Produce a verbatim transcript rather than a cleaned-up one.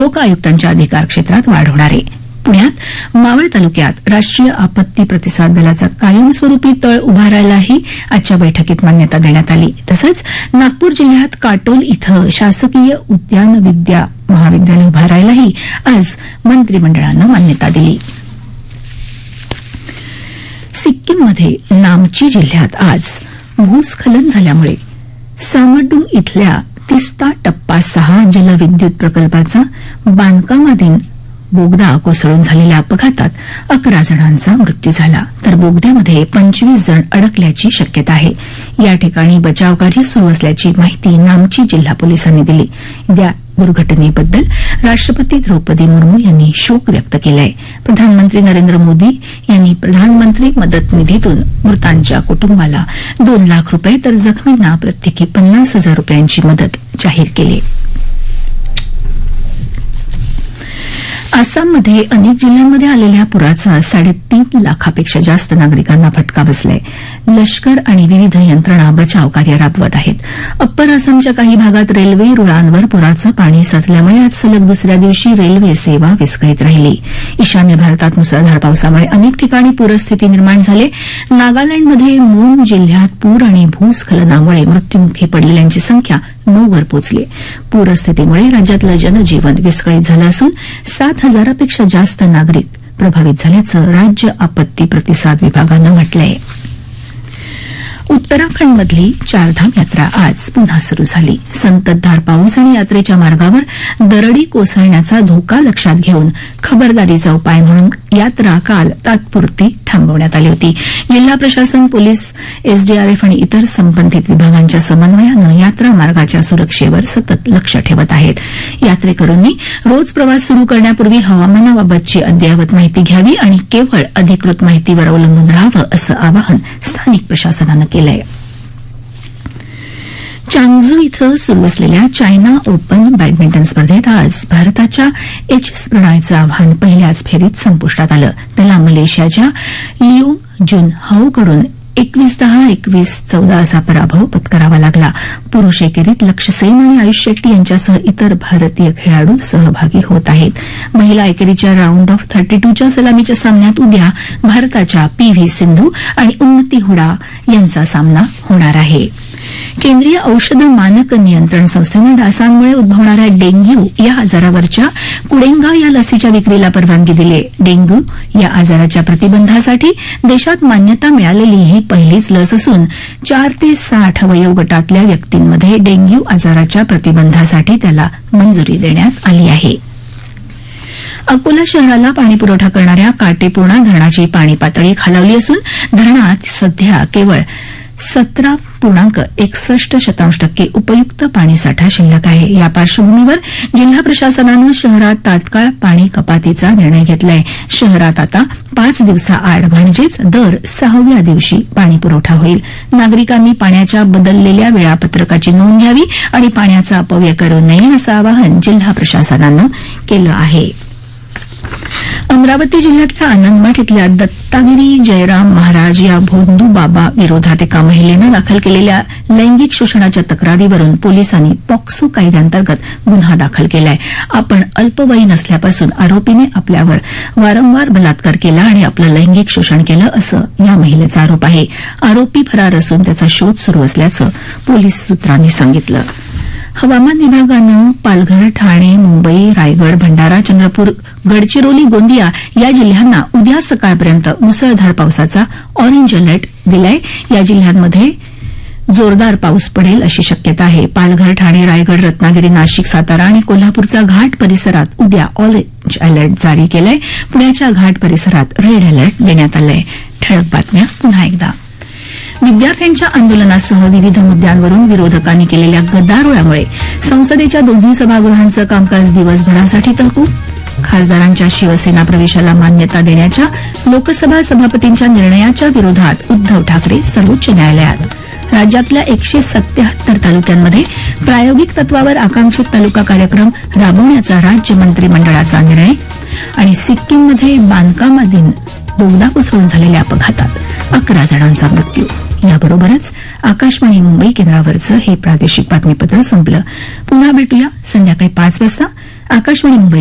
लोक आयुक्तांच्या अधिकार क्षेत्रात वाढ होणार आहे. पुण्यात मावळ तालुक्यात राष्ट्रीय आपत्ती प्रतिसाद दलाचा कायमस्वरूपी तळ उभारायलाही आजच्या बैठकीत मान्यता देण्यात आली. तसंच नागपूर जिल्ह्यात काटोल इथं शासकीय उद्यान विद्या महाविद्यालय उभारायलाही आज मंत्रिमंडळानं मान्यता दिली. सिक्कीममध्ये नामची जिल्ह्यात आज भूस्खलन झाल्यामुळे सामडुंग इथल्या तिस्ता टप्पा सहा जलविद्युत प्रकल्पाचा बांधकामाधीन बोगदा कोसळून झालेल्या अपघातात अकरा जणांचा मृत्यू झाला, तर बोगद्यामध्ये पंचवीस जण अडकल्याची शक्यता आहे. या ठिकाणी बचावकार्य सुरू असल्याची माहिती नामची जिल्हा पोलिसांनी दिली. या दुर्घटनेबद्दल राष्ट्रपती द्रौपदी मुर्मू यांनी शोक व्यक्त केला आहे. प्रधानमंत्री नरेंद्र मोदी यांनी प्रधानमंत्री मदत निधीतून मृतांच्या कुटुंबाला दोन लाख रुपये तर जखमींना प्रत्येकी पन्नास हजार रुपयांची मदत जाहीर केली. आसाममध्ये अनेक जिल्ह्यांमध्ये आलेल्या पुराचा साडेतीन लाखापेक्षा जास्त नागरिकांना फटका बसलाय. लष्कर आणि विविध यंत्रणा बचाव कार्य राबवत आहेत. अप्पर आसामच्या काही भागात रेल्वे रुळांवर पुराचं पाणी साचल्यामुळे आज सलग दुसऱ्या दिवशी रेल्वे सेवा विस्कळीत राहिली. ईशान्य भारतात मुसळधार पावसामुळे अनेक ठिकाणी पूरस्थिती निर्माण झाली. नागालँडमध्ये मून जिल्ह्यात पूर आणि भूस्खलनामुळे मृत्यूमुखी पडलेल्यांची संख्या नऊ वर पोहोचली. पूरस्थितीमुळे राज्यातलं जनजीवन विस्कळीत झालं असून सात हजारापेक्षा जास्त नागरिक प्रभावित झाल्याचं राज्य आपत्ती प्रतिसाद विभागानं म्हटलं आहे. उत्तराखंडमधली चारधाम यात्रा आज पुन्हा सुरू झाली. संततधार पाऊस आणि यात्रेच्या मार्गावर दरडी कोसळण्याचा धोका लक्षात घेऊन खबरदारीचा उपाय म्हणून यात्रा काल तात्पुरती थांबवण्यात आली होती. जिल्हा प्रशासन, पोलीस, एसडीआरएफ आणि इतर संबंधित विभागांच्या समन्वयानं यात्रा मार्गाच्या सुरक्षेवर सतत लक्ष ठेवत आहेत. यात्रेकरूंनी रोज प्रवास सुरू करण्यापूर्वी हवामानाबाबतची अद्ययावत माहिती घ्यावी आणि केवळ अधिकृत माहितीवर अवलंबून राहावं असं आवाहन स्थानिक प्रशासनानं केलं आहे. चांगझू इथं सुरू असलेल्या चायना ओपन बॅडमिंटन स्पर्धेत आज भारताच्या एच एस प्रणॉयचं आव्हान पहिल्याच फेरीत संपुष्टात आलं. त्याला मलेशियाच्या लिओंग जुन हाऊकडून एकवीस दहा एकवीस चौदा असा पराभव पत्करावा लागला. पुरुष एकेरीत लक्ष्य सेन आणि आयुष शेट्टी यांच्यासह इतर भारतीय खेळाडू सहभागी होत आहेत. महिला एकेरीच्या राऊंड ऑफ थर्टी टूच्या सलामीच्या सामन्यात उद्या भारताच्या पी व्ही सिंधू आणि उन्नती हुडा यांचा सामना होणार आहे. केंद्रीय औषध मानक नियंत्रण संस्थेनं डासांमुळे उद्भवणाऱ्या डेंग्यू या आजारावरच्या कुडेंगा या लसीच्या विक्रीला परवानगी दिली आहे. डेंग्यू या आजाराच्या प्रतिबंधासाठी देशात मान्यता मिळालेली ही पहिलीच लस असून चार ते साठ वयोगटातल्या व्यक्तींमध्ये डेंग्यू आजाराच्या प्रतिबंधासाठी त्याला मंजुरी देण्यात आली आहे. अकोला शहराला पाणीपुरवठा करणाऱ्या काटेपूर्णा धरणाची पाणी पातळी खालावली असून धरणात सध्या केवळ सतरा पूर्णांक एकसष्ट शतांश टक्के उपयुक्त पाणीसाठा शिल्लक आहे. या पार्श्वभूमीवर जिल्हा प्रशासनानं शहरात तात्काळ पाणी कपातीचा निर्णय घेतलाय. शहरात आता पाच दिवसाआड म्हणजेच दर सहाव्या दिवशी पाणी पुरवठा होईल. नागरिकांनी पाण्याच्या बदललेल्या वेळापत्रकाची नोंद घ्यावी आणि पाण्याचा अपव्यय करू नये असं आवाहन जिल्हा प्रशासनानं केलं आहे. अमरावती जिल्ह्यातल्या आनंदमठ इथल्या दत्तागिरी जयराम महाराज या भोंदू बाबा विरोधात एका महिलेनं दाखल केलेल्या लैंगिक शोषणाच्या तक्रारीवरून पोलिसांनी पॉक्सो कायद्याअंतर्गत गुन्हा दाखल केलाय. आपण अल्पवयीन असल्यापासून आरोपीने आपल्यावर वारंवार बलात्कार केला आणि आपलं लैंगिक शोषण केलं असं या महिलेचा आरोप आहे. आरोपी फरार असून त्याचा शोध सुरू असल्याचं पोलीस सूत्रांनी सांगितलं. हवामान विभागानं पालघर, ठाणे, मुंबई, रायगड, भंडारा, चंद्रपूर, गडचिरोली, गोंदिया या जिल्ह्यांना उद्या सकाळपर्यंत मुसळधार पावसाचा ऑरेंज अलर्ट दिलाय. या जिल्ह्यांमध्ये जोरदार पाऊस पडेल अशी शक्यता आहे. पालघर, ठाणे, रायगड, रत्नागिरी, नाशिक, सातारा आणि कोल्हापूरच्या घाट परिसरात उद्या ऑरेंज अलर्ट जारी केलाय. पुण्याच्या घाट परिसरात रेड अलर्ट देण्यात आलाय. ठळक बातम्या पुन्हा एकदा. विद्यार्थ्यांच्या आंदोलनासह विविध मुद्द्यांवरून विरोधकांनी केलेल्या गदारोळामुळे संसदेच्या दोन्ही सभागृहांचं कामकाज दिवसभरासाठी तहकूब. खासदारांच्या शिवसेना प्रवेशाला मान्यता देण्याच्या लोकसभा सभापतींच्या निर्णयाच्या विरोधात उद्धव ठाकरे सर्वोच्च न्यायालयात. राज्यातल्या एकशे सत्याहत्तर तालुक्यांमध्ये प्रायोगिक तत्वावर आकांक्षित तालुका कार्यक्रम राबवण्याचा राज्य मंत्रिमंडळाचा निर्णय. आणि सिक्कीममध्ये बांधकामाधीन बोगदा कोसळून झालेल्या अपघातात अकरा जणांचा मृत्यू. याबरोबरच आकाशवाणी मुंबई केंद्रावरचं हे प्रादेशिक बातमीपत्र संपलं. पुन्हा भेटूया संध्याकाळी पाच वाजता. आकाशवाणी मुंबई